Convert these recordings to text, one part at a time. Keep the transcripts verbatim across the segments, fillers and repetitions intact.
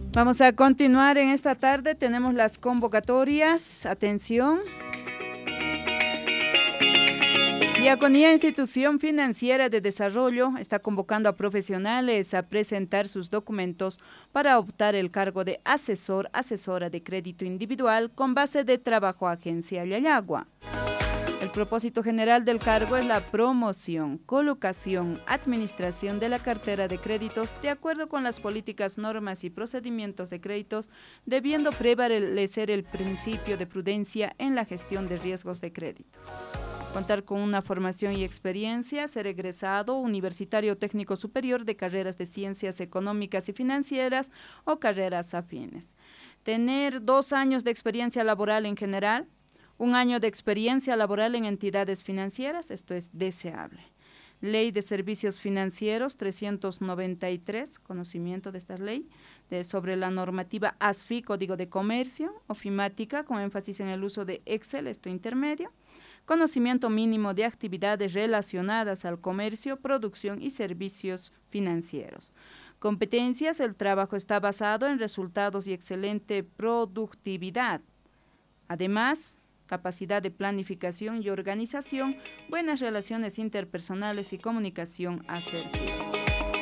Vamos a continuar en esta tarde, tenemos las convocatorias, atención. Diaconía, institución financiera de desarrollo, está convocando a profesionales a presentar sus documentos para optar el cargo de asesor, asesora de crédito individual con base de trabajo agencia Yayagua. El propósito general del cargo es la promoción, colocación, administración de la cartera de créditos de acuerdo con las políticas, normas y procedimientos de créditos, debiendo prevalecer el principio de prudencia en la gestión de riesgos de crédito. Contar con una formación y experiencia, ser egresado universitario técnico superior de carreras de ciencias económicas y financieras o carreras afines. Tener dos años de experiencia laboral en general, un año de experiencia laboral en entidades financieras, esto es deseable. Ley de Servicios Financieros trescientos noventa y tres, conocimiento de esta ley, de, sobre la normativa A S F I, Código de Comercio, ofimática, con énfasis en el uso de Excel, esto intermedio. Conocimiento mínimo de actividades relacionadas al comercio, producción y servicios financieros. Competencias, el trabajo está basado en resultados y excelente productividad. Además, capacidad de planificación y organización, buenas relaciones interpersonales y comunicación asertiva.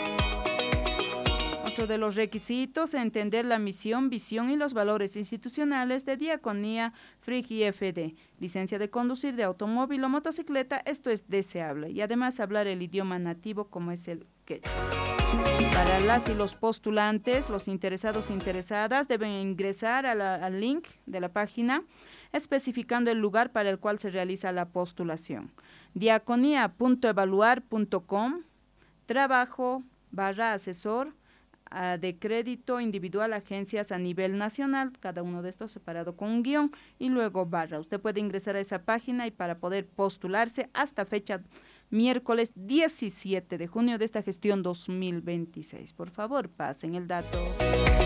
Otro de los requisitos, entender la misión, visión y los valores institucionales de Diaconía F R I C y F D. Licencia de conducir de automóvil o motocicleta, esto es deseable. Y además hablar el idioma nativo como es el quechua. Para las y los postulantes, los interesados e interesadas deben ingresar a la, al link de la página especificando el lugar para el cual se realiza la postulación. diaconía punto evaluar punto com, trabajo barra asesor uh, de crédito individual, agencias a nivel nacional, cada uno de estos separado con un guión y luego barra. Usted puede ingresar a esa página y para poder postularse hasta fecha miércoles diecisiete de junio de esta gestión dos mil veintiséis. Por favor, pasen el dato.